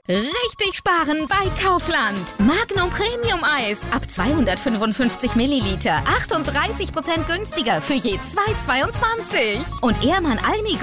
Richtig sparen bei Kaufland. Magnum Premium Eis ab 255 Milliliter. 38% günstiger für je 2,22. Und Ehrmann Almi